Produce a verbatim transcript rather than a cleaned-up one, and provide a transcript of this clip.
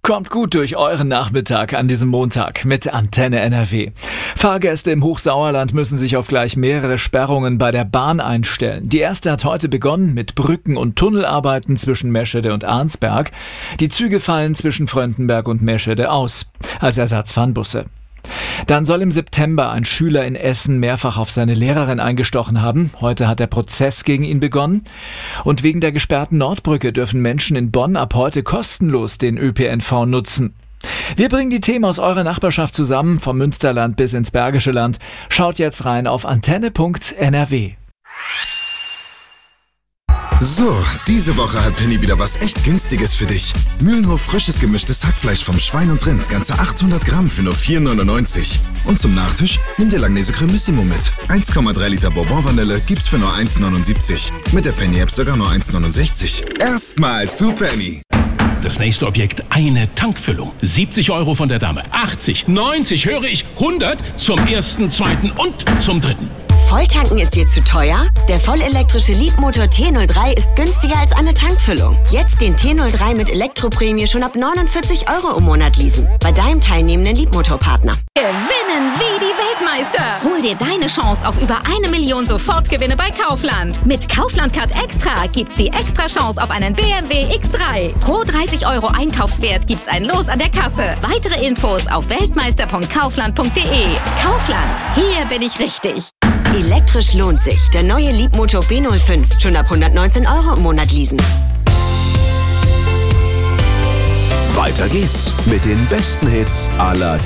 Kommt gut durch euren Nachmittag an diesem Montag mit Antenne N R W. Fahrgäste im Hochsauerland müssen sich auf gleich mehrere Sperrungen bei der Bahn einstellen. Die erste hat heute begonnen mit Brücken- und Tunnelarbeiten zwischen Meschede und Arnsberg. Die Züge fallen zwischen Fröndenberg und Meschede aus, als Ersatzfahnbusse. Dann soll im September ein Schüler in Essen mehrfach auf seine Lehrerin eingestochen haben. Heute hat der Prozess gegen ihn begonnen. Und wegen der gesperrten Nordbrücke dürfen Menschen in Bonn ab heute kostenlos den Ö P N V nutzen. Wir bringen die Themen aus eurer Nachbarschaft zusammen, vom Münsterland bis ins Bergische Land. Schaut jetzt rein auf antenne punkt n r w. So, diese Woche hat Penny wieder was echt Günstiges für dich. Mühlenhof frisches gemischtes Hackfleisch vom Schwein und Rind, ganze achthundert Gramm für nur vier neunundneunzig. Und zum Nachtisch nimm dir Langnese Cremissimo mit. eins Komma drei Liter Bourbon-Vanille gibt's für nur eins neunundsiebzig. Mit der Penny-App sogar nur eins neunundsechzig. Erstmal zu Penny. Das nächste Objekt, eine Tankfüllung. siebzig Euro von der Dame. achtzig, neunzig, höre ich, hundert zum ersten, zweiten und zum dritten. Volltanken ist dir zu teuer? Der vollelektrische Leapmotor T null drei ist günstiger als eine Tankfüllung. Jetzt den T null drei mit Elektroprämie schon ab neunundvierzig Euro im Monat leasen. Bei deinem teilnehmenden Leapmotor-Partner. Gewinnen wie die Weltmeister. Hol dir deine Chance auf über eine Million Sofortgewinne bei Kaufland. Mit Kaufland-Card Extra gibt's die extra Chance auf einen B M W X drei. Pro dreißig Euro Einkaufswert gibt's ein Los an der Kasse. Weitere Infos auf weltmeister punkt kaufland punkt de. Kaufland, hier bin ich richtig. Elektrisch lohnt sich. Der neue Leapmotor B null fünf. Schon ab hundertneunzehn Euro im Monat leasen. Weiter geht's mit den besten Hits aller